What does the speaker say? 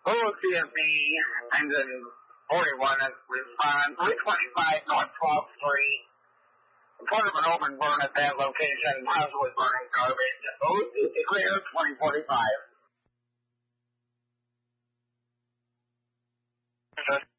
OCFB engine 41 is respond 325 North 12th Street. Report of an open burn at that location, possibly burning garbage. OCC clear 2045.